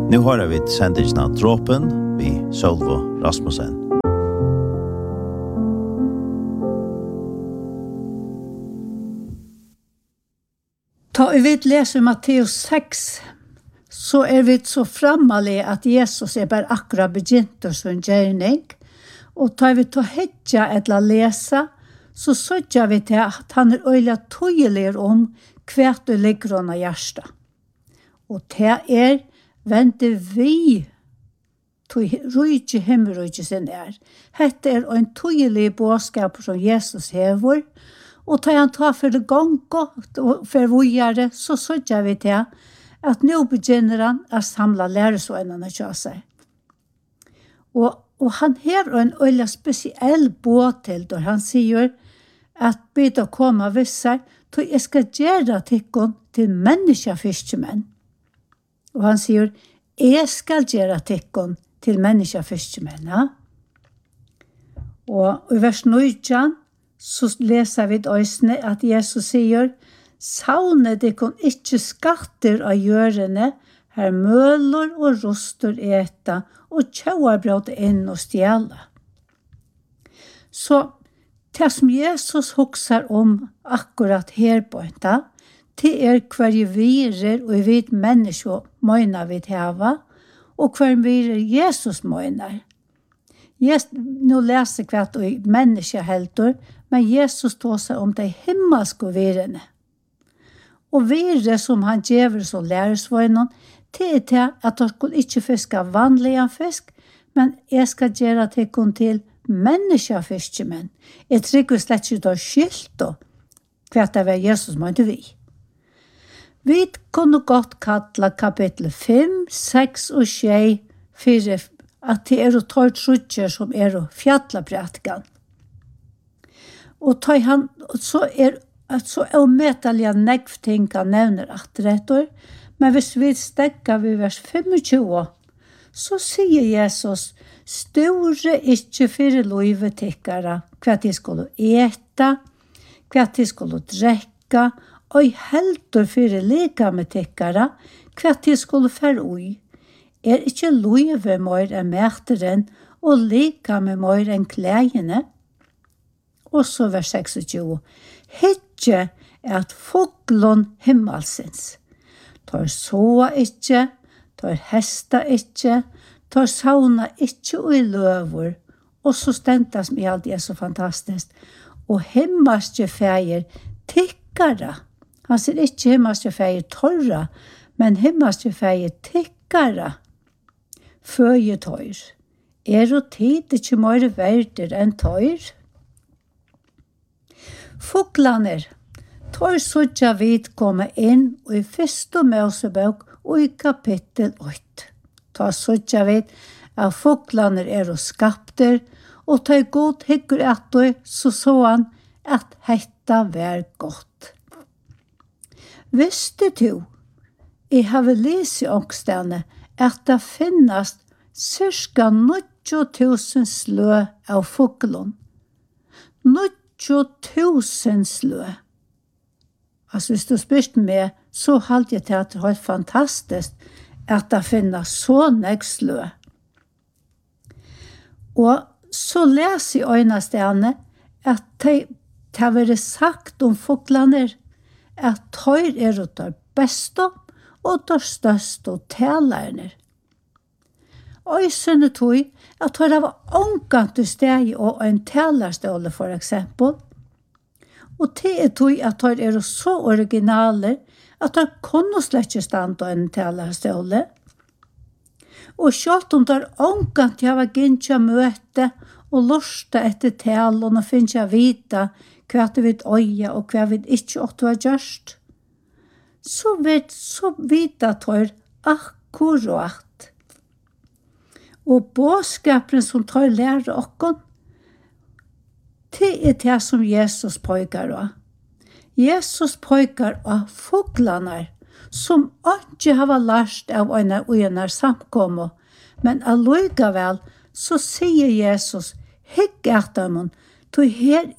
Nu har vi sendingen av Dråpen vid Sølvo Rasmussen. Ta vi leser Matteus 6, så vi så framalig at Jesus bare akkurat begynt som gjerning, og ta vi til hedja eller lese, så sødja vi til at han øyla tøyelig om hva det ligger under hjertet. Og det vente vi til rydde himmelrydde sin Hette en tøyelig bådskap som Jesus hever, og ta han ta for det gang og for vågjere, så sødja vi til at nå begynner han å samle læresøgnene til seg. Og han har en øyla spesiell båt til, da han sier at byt å komme visser, så jeg skal gjøre tikkene til menneskefiskmenn. Og han sier, jeg skal gjøre tikkene til menneskefiskmenn. Ja? Og i vers 19, så leser vi øysene at Jesus sier, «Savne tikkene ikke skatter av gjørene, her møler og roster eta, og tjauar brød inn og stjæle». Så det som Jesus husker om akkurat her på det hver virer og vid menneske møgner vi hava, og hver virer Jesus møgner. Nå leser jeg hva det menneskehelter, men Jesus tar seg om de himmelske virene. Og virer som han gjør som læresvøgnen, det til at de skulle ikke fiske vanlige fisk, men jeg skal gjøre det til menneskefiskmenn. Jeg trykker slett ikke da skilt hva det var Jesus måtte vi. Vi kunne godt kalla kapittel 5, 6 og 6 for at det og tar trutjer som og fjallaprætkan. Og så ometallige negvting han nevner atretter, men hvis vi stekker ved vers 25, så sier Jesus, «Store ikke for løyve tikkere, hva de skulle ete, hva de skulle drekke, og helter for lika med tikkere, hva de skulle fære ui. Ikke løyve mer enn mæteren, og lika med mer enn klægene?» Og så vers 26, «Hittje at foglon himmelsins. Tar såa ikke, tar hesta ikke, tar sauna ikke og i løver.» Og så stendte som i alt så fantastisk. «Og himmelske feir tikkere.» Han sier ikke himmelske feir torra, men himmelske feir tikkere. Føye tøyr. Og tid ikke mer verder enn tøyr? Foglene tar sådja vidt komme inn og i første Mosebok og i kapittel 8. Ta sådja vidt at foglene og skapter, og ta god hyggur etter, så han at hetta var godt. Visste du, jeg har lyst i ångstene, at det finnes cirka 90.000 slø av foglen. 90.000 slø. Altså, hvis du spørste meg, så halte jeg til at det var fantastisk at det finnes så slø. Og så leser jeg øynestene at det har vært sagt om foglene at tøyr det beste og det største talerne. Og jeg synes tøy at tøyr var omgang til steg og en talerståle for eksempel. Og det tøy at tøyr så originale at tøyr kunne slett ikke stande på en talerståle. Og selv om tøyr omgang til å ha gynnt møte og lorste etter talen og finne å vite hva det vil øye og hva vi ikke åtte har gjort, så vite tøyr akkurat. Og bådskapen som tøyr lærer okken, det det som Jesus pøyker av. Jesus pøyker av foglene som ikke har lært av en samkommet, men allikevel så sier Jesus, «Hygg etter dem, så her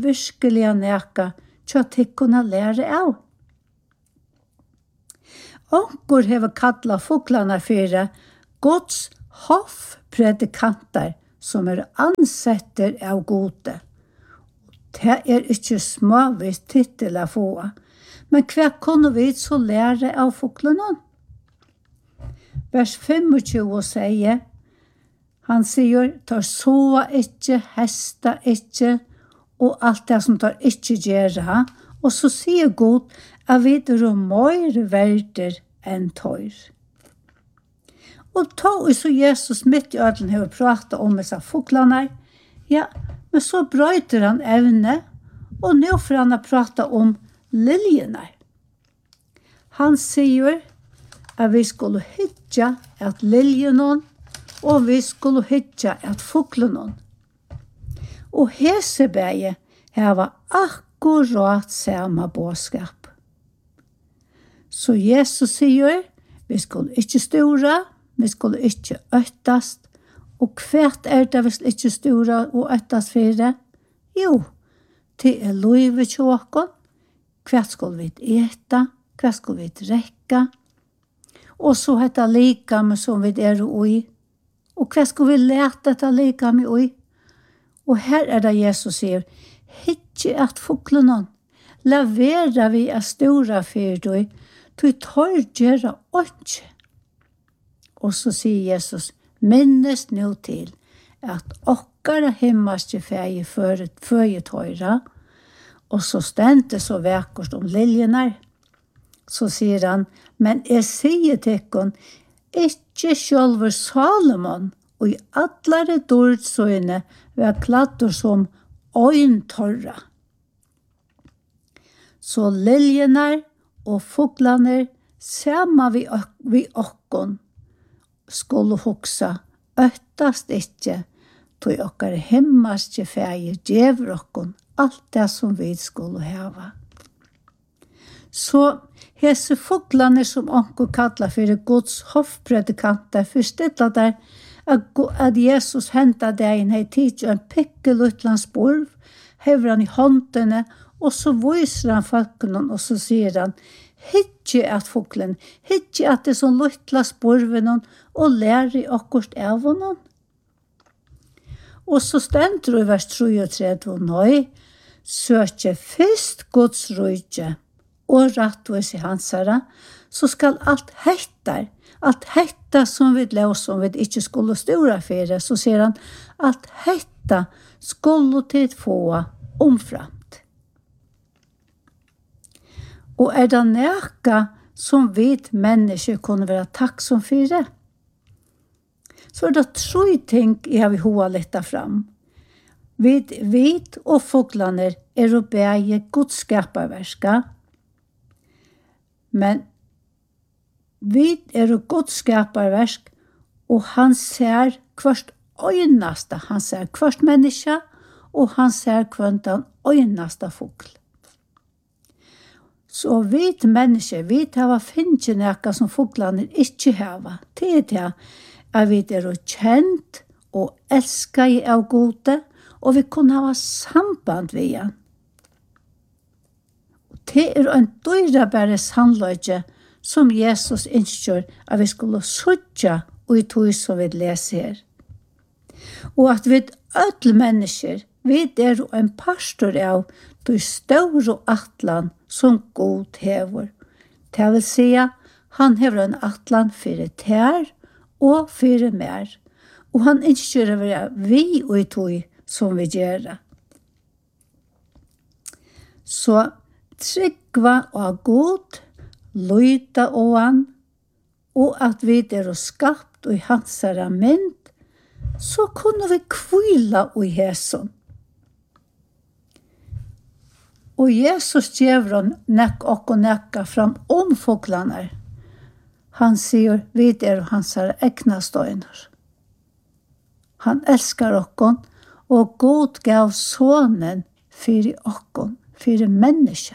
virkelig neka til at de kunne lære av.» Onkur hever kalla fuglarna fyrir Guds hoffpredikanter som ansetter av gode. Det ikke småvis titel å få, men hva kunne vi så lære av fuglarna? Vers 25 sier, han sier, tar så ikke, hesta ikke, og alt det som tar ikke gjøre. Og så sier Gud at vi mer verder enn tør. Og da så Jesus midt i ødelen har pratet om disse fuglene, ja, men så brøyter han evne, og nå får han prate om liljene. Han sier at vi skulle hytte at liljene, og vi skulle hytte at fuglene. Og Heseberget var akkurat samme bådskap. Så Jesus sier, vi skulle ikke støre, vi skulle ikke øttast, og hvert det hvis ikke støre og øttast for det? Jo, det livet til åkken. Hvert skulle vi ete, hvert skulle vi drekke, og så heter likame som vi ui, og hvert skulle vi lete etter likame ui. Og her det Jesus sier, «Hittje at fuglene, la være vi stora for deg, du tar gjøre åndsje.» Og så sier Jesus, «Minnes nå til at okkara himmelske feie føye tøyre», og så stendte så vekkert om liljene. Så sier han, «Men jeg sier til dere, ikke sjølver Salomon, og i allare dordsøyne var kladder som øyntørre. Så liljene og fuglene sammen vi okkon skulle hoksa, øttast ikke, tog okkar himmelske feie djever okkon alt det som vi skulle hava. Så hese fuglene som onkel kallar for Guds hoffpredikanter, forstiller der at Jesus hentet deg inn i tid og en pikkelutland spurv, hever han i håndene, og så viser han folkene, og så sier han, «Hittje at fuglen, hittje at det som lutla spurven, og lære akkurat av honom.» Og så stender det i vers 33, «Nøy, søkje først Guds rydje, og rettvis i hans herre, så skal alt hetta som vi lå som vi ikke skulle støre for det, så sier han, alt hetta skulle tid få omframt. Og det nækka som vi mennesker kunne være takksom for det? Så det 3 ting jeg vil hoa litt fram. Vi og fuglene å beie godskaperverska, men vi godskaperversk, og han ser hvert øynaste, han ser hvert menneske, og han ser hvert den øynaste fugl. Så vi mennesker, vi har finnet noe som fuglene ikke har. Det det at vi kjent og elsket av gode, og vi kunne ha samband med han. Det en dyrebare sannløyde som Jesus innskjør at vi skulle søtja og i tog som vi leser her. Og at vi alle mennesker, vi en pastor av de store atlan som God hever. Det vil si han hever en atlan for tær og for mer. Og han innskjør å være vi og i tog som vi gjør. Så trykva og god, lyta og han, og at vi skapt og i hans mynd, så kunne vi kvila og i hæson. Og Jesus gjør nekk og nekka fram om fuglene. Han sier vi hans egna støyner. Han elskar okkon, og God gav sonen for okkon, for menneska.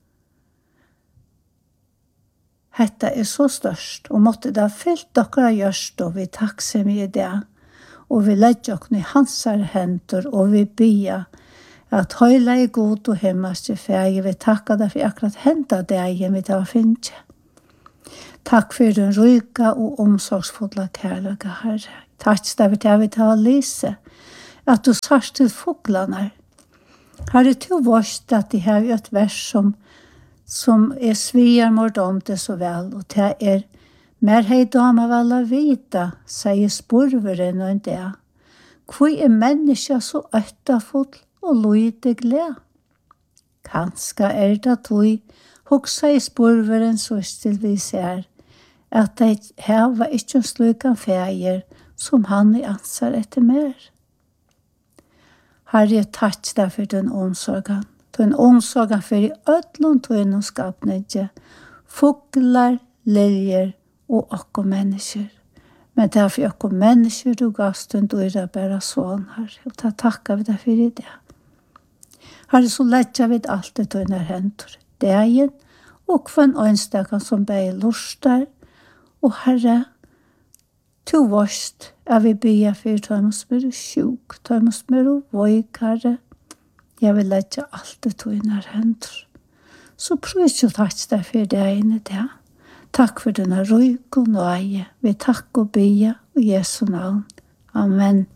Hetta så størst, og måtte det fyllt dere gjørst, og vi takksom i det, og vi legger oss i hans hender, og vi bia at høyla i god og himmelske feie, vi takker deg for akkurat hentet deg, vi tar finne. Takk for den rika og omsorgsfulla kærløka, Herre. Takk for det jeg vil ta og lese, at du sars til fuglarna. Herre, du vorst at de har et vers som svier mot om det så vel, og det mer hei dama vel å vite, sier spurveren og det. Hvor menneska så øttafull og lyde gled? Kanska det tog, hoksa i spurveren så stil vi ser, at de her var ikke slukan feir som han i ansar etter mer. Herre, takk deg for den omsorgen. Den omsorgen for i ødlund tøyne skapnedje, fuglar, liljer og okko mennesker. Men det for okko mennesker du gavst en døyre bare sånn, Herre, og ta takka vi deg for i det. Herre, så letja vi alt det tøyne hentur. Dagen, og for en ønstakan som bei lustar, og Herre, to vorst vi bya for tøymus mer sjuk, tøymus mer voik, Herre. Jeg vil letja alt det tøyne hentur. Så prøys jo takk deg for det ene det. Takk for denne røyk og nøye. Vi takk og bya og Jesu navn. Amen.